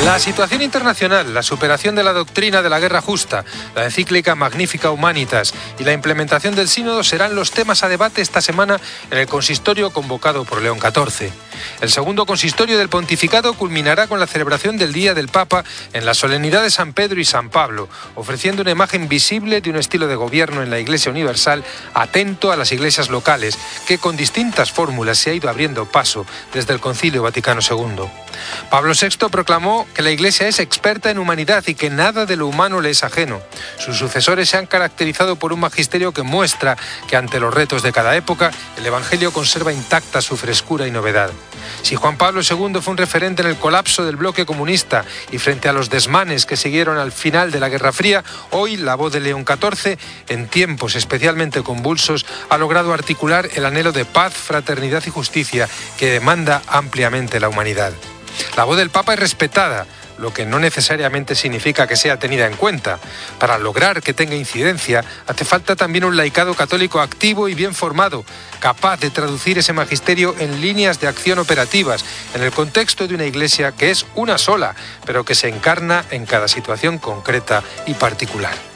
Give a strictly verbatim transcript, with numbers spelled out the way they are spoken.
La situación internacional, la superación de la doctrina de la guerra justa, la encíclica Magnificat Humanitas y la implementación del sínodo serán los temas a debate esta semana en el consistorio convocado por León catorce. El segundo consistorio del pontificado culminará con la celebración del Día del Papa en la solemnidad de San Pedro y San Pablo, ofreciendo una imagen visible de un estilo de gobierno en la Iglesia Universal atento a las iglesias locales, que con distintas fórmulas se ha ido abriendo paso desde el Concilio Vaticano segundo. Pablo sexto proclamó que la Iglesia es experta en humanidad y que nada de lo humano le es ajeno. Sus sucesores se han caracterizado por un magisterio que muestra que ante los retos de cada época, el Evangelio conserva intacta su frescura y novedad. Si Juan Pablo segundo fue un referente en el colapso del bloque comunista y frente a los desmanes que siguieron al final de la Guerra Fría, hoy la voz de León catorce, en tiempos especialmente convulsos, ha logrado articular el anhelo de paz, fraternidad y justicia que demanda ampliamente la humanidad. La voz del Papa es respetada, lo que no necesariamente significa que sea tenida en cuenta. Para lograr que tenga incidencia, hace falta también un laicado católico activo y bien formado, capaz de traducir ese magisterio en líneas de acción operativas, en el contexto de una iglesia que es una sola, pero que se encarna en cada situación concreta y particular.